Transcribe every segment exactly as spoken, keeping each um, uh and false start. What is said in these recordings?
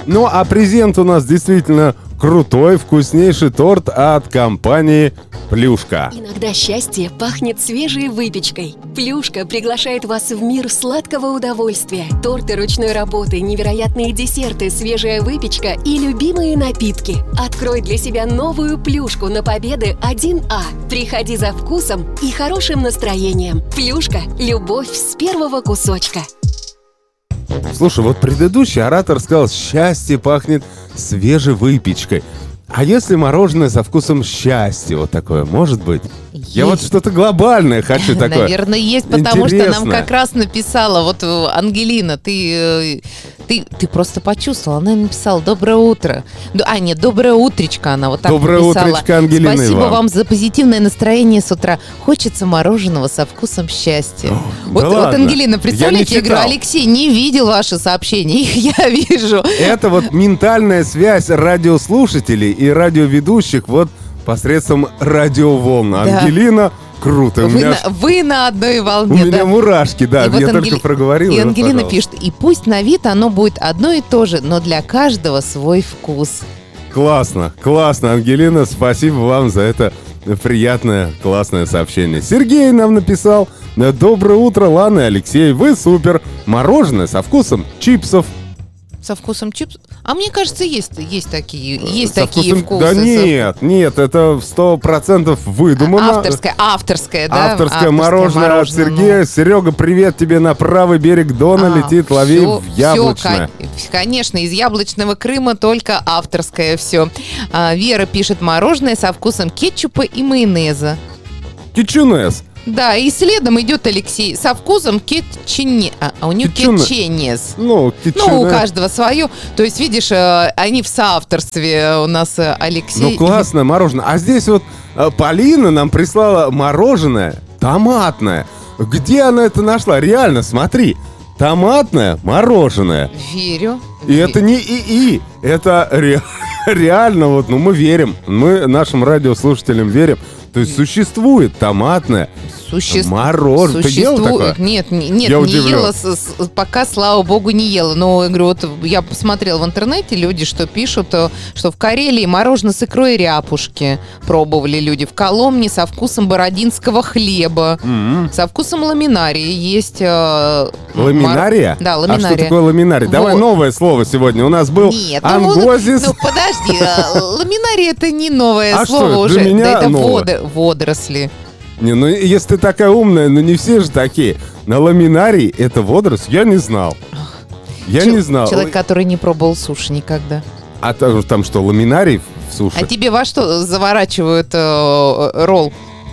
Ну, а презент у нас действительно крутой, вкуснейший торт от компании «Плюшка». Иногда счастье пахнет свежей выпечкой. «Плюшка» приглашает вас в мир сладкого удовольствия. Торты ручной работы, невероятные десерты, свежая выпечка и любимые напитки. Открой для себя новую «Плюшку» на Победы один А. Приходи за вкусом и хорошим настроением. «Плюшка» – любовь с первого кусочка. Слушай, вот предыдущий оратор сказал, счастье пахнет свежей выпечкой. А если мороженое со вкусом счастья, вот такое, может быть? Есть. Я вот что-то глобальное хочу такое. Наверное, есть, потому интересное. что нам как раз написала, вот Ангелина, ты, ты, ты просто почувствовала, она написала «Доброе утро». А, нет, «Доброе утречко» она вот так Доброе написала. утречко, Ангелина, Спасибо вам. вам за позитивное настроение с утра. Хочется мороженого со вкусом счастья. О, вот, да вот, ладно? Ангелина, представляете, Я я, не говорю, читал. Алексей, не видел ваши сообщения, их я вижу. Это вот ментальная связь радиослушателей и радиоведущих вот посредством радиоволн. Да. Ангелина, круто. У Вы, меня, на, ж- вы на одной у волне. меня да. мурашки, да. И вот Я Ангели- только проговорил. И вот, Ангелина пожалуйста. пишет, и пусть на вид оно будет одно и то же, но для каждого свой вкус. Классно, классно, Ангелина. Спасибо вам за это приятное, классное сообщение. Сергей нам написал. Доброе утро, Лана и Алексей. Вы супер. Мороженое со вкусом чипсов. Со вкусом чипсов? А мне кажется, есть, есть такие, есть Со такие вкусом- вкусы. Да со- нет, нет, это сто процентов выдумано. Авторское, авторское, да? Авторское мороженое от Сергея. Серега, привет тебе на правый берег Дона. А, летит, лови всё- в яблочное. всё, кон- конечно, из яблочного Крыма только авторское все. Вера пишет мороженое со вкусом кетчупа и майонеза. Кичунес. Да, и следом идет Алексей со вкусом кетчене, а, а у него Кетчуне- кетченес. Ну, кичунес. Ну, у каждого свое. То есть, видишь, э, они в соавторстве у нас э, Алексей. Ну, классное мороженое. А здесь вот э, Полина нам прислала мороженое томатное. Где она это нашла? Реально, смотри. Томатное мороженое. Верю. И это не ИИ. Это ре- реально вот, ну, мы верим. Мы нашим радиослушателям верим. То есть существует томатное Суще- мороженое. Ты ела Существует. такое? Нет, не- нет, Я не удивлен. ела. с- с- Пока, слава богу, не ела. Но, я говорю, вот я посмотрела в интернете, люди что пишут, э, что в Карелии мороженое с икрой ряпушки пробовали люди. В Коломне со вкусом бородинского хлеба. М-м. Со вкусом ламинарии есть... э, Ламинария? мор- Да, А ламинария. что такое ламинарий? Давай Вот. новое слово сегодня. У нас был Нет, ну, вот- ангозис. ну подожди, э, ламинарий это не новое А слово что, уже. для меня Да это новое. водо- водоросли. Не, ну если ты такая умная, ну не все же такие. На ламинарий это водоросль, я не знал. Я Чел- не знал. Человек, который не пробовал суши никогда. А там, там что, ламинарий в суше? А тебе во что заворачивают э, ролл?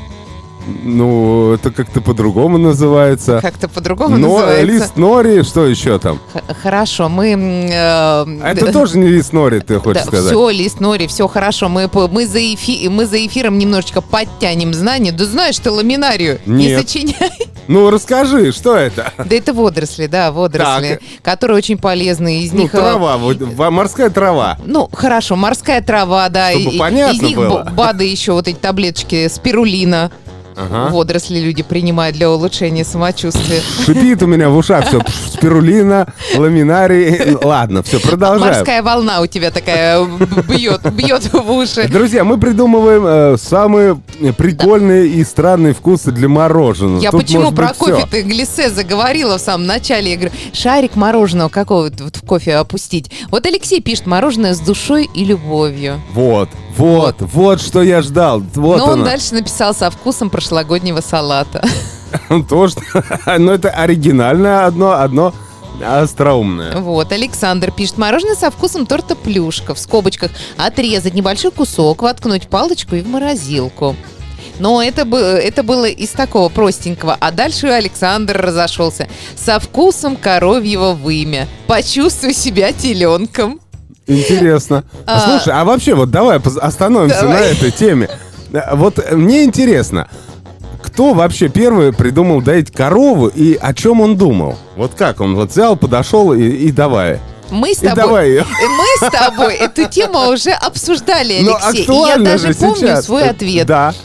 Ну, это как-то по-другому называется. Как-то по-другому Но называется? лист нори, что еще там? Х- Хорошо, мы... м, э, А это д- тоже не лист нори, ты хочешь да, сказать? все, лист нори, все хорошо. Мы, по- мы, за эфи- мы за эфиром немножечко подтянем знания. Да знаешь ты ламинарию? Не Нет. сочиняй. Ну, расскажи, что это? Да это водоросли, да, водоросли, которые очень полезны. Из Ну, них... э, трава, вот, в- морская трава. Ну, хорошо, морская трава, да. Чтобы и- понятно из них было. б- БАДы еще, вот эти таблеточки, спирулина. Ага. Водоросли люди принимают для улучшения самочувствия. Шипит у меня в ушах все. Спирулина, ламинарий. Ладно, все, продолжаем. Морская волна у тебя такая б- бьет, бьет в уши. Друзья, мы придумываем э, самые прикольные и странные вкусы для мороженого. Я Тут почему может про быть кофе всё. ты глиссе заговорила в самом начале? Я говорю, шарик мороженого какого вот в кофе опустить. Вот Алексей пишет, мороженое с душой и любовью. Вот, вот, вот что я ждал. Вот Но он оно. дальше написал со вкусом прошлогоднего салата. То, что... Но это оригинальное одно, одно остроумное. Вот, Александр пишет, мороженое со вкусом торта плюшка. В скобочках отрезать небольшой кусок, воткнуть палочку и в морозилку. Но это, бы, это было из такого простенького. А дальше Александр разошелся. Со вкусом коровьего вымя. Почувствуй себя теленком. Интересно. А, Слушай, а вообще, вот давай поз- остановимся Давай. на этой теме. Э, Вот э, мне интересно, кто вообще первый придумал доить корову и о чем он думал? Вот как он вот взял, подошел и, и давай. Мы с И тобой, давай ее. мы с тобой эту тему уже обсуждали, Ну, Алексей. И я актуально даже же помню сейчас. свой ответ. Да.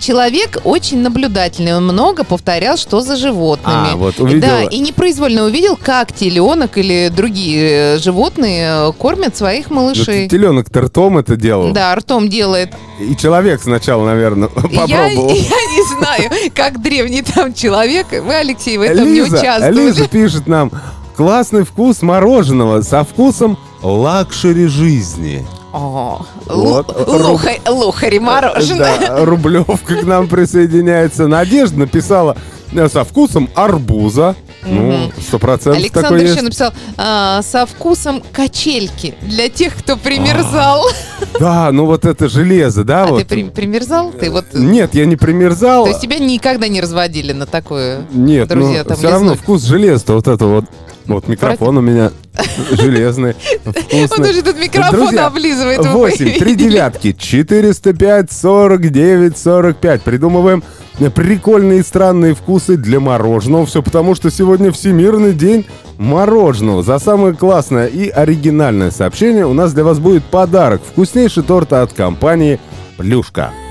Человек очень наблюдательный, он много повторял, что за животными. А, вот увидела. Да, и непроизвольно увидел, как теленок или другие животные кормят своих малышей. Теленок-то ртом это делал. Да, ртом делает. И человек сначала, наверное, попробовал. Я, я не знаю, как древний там человек. Вы, Алексей, в этом не Лиза, участвовали. Лиза пишет нам: классный вкус мороженого со вкусом лакшери жизни. О, Вот, лу- лухарь, лухари мороженое. Да, Рублевка к нам присоединяется. Надежда написала э, со вкусом арбуза. Ну, сто процентов Александр такой еще есть. написал а, со вкусом качельки для тех, кто примерзал. Да, ну вот это железо, да? А вот. ты при- примерзал? Ты вот... Нет, я не примерзал. То есть тебя никогда не разводили на такое? Нет, друзья, ну, там все равно лизнуть? вкус железа, вот это вот. Вот микрофон у меня железный, Он вкусный. уже тут микрофон Друзья, облизывает. вы восемь, три видели? девятки, четыреста пять, сорок девять, сорок пять. Придумываем прикольные и странные вкусы для мороженого. Все потому, что сегодня Всемирный день мороженого. За самое классное и оригинальное сообщение у нас для вас будет подарок. Вкуснейший торт от компании «Плюшка».